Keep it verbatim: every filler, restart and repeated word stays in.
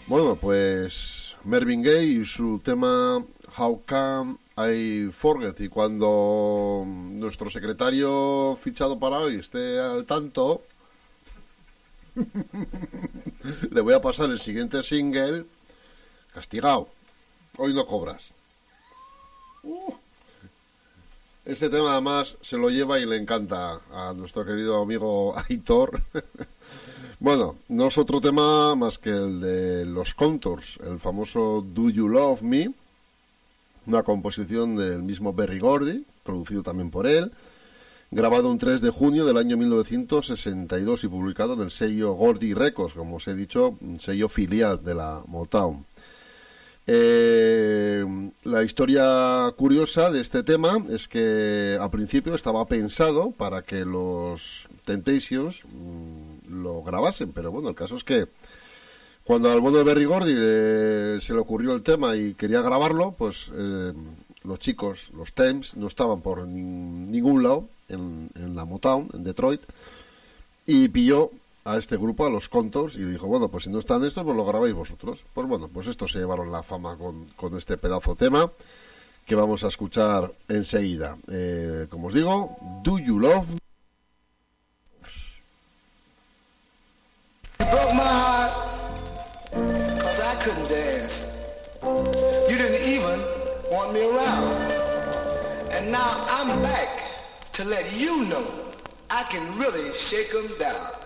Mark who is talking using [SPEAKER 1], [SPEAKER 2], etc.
[SPEAKER 1] Bueno, pues Marvin Gaye y su tema How Come I Forget. Y cuando nuestro secretario fichado para hoy esté al tanto, le voy a pasar el siguiente single. Castigado, hoy no cobras. uh. Este tema además se lo lleva y le encanta a nuestro querido amigo Aitor. Bueno, no es otro tema más que el de los Contours, el famoso Do You Love Me, una composición del mismo Berry Gordy, producido también por él, grabado un tres de junio del año mil novecientos sesenta y dos y publicado en el sello Gordy Records, como os he dicho, un sello filial de la Motown. Eh, la historia curiosa de este tema es que al principio estaba pensado para que los Temptations mmm, lo grabasen, pero bueno, el caso es que cuando al bueno de Berry Gordy eh, se le ocurrió el tema y quería grabarlo, pues eh, los chicos, los Thames, no estaban por ni, ningún lado en, en la Motown, en Detroit, y pilló a este grupo, a los Contours, y dijo, bueno, pues si no están estos, pues lo grabáis vosotros. Pues bueno, pues estos se llevaron la fama con, con este pedazo tema que vamos a escuchar enseguida. Eh, como os digo, Do You Love Me?
[SPEAKER 2] You broke my heart because I couldn't dance. You didn't even want me around. And now I'm back to let you know I can really shake 'em down.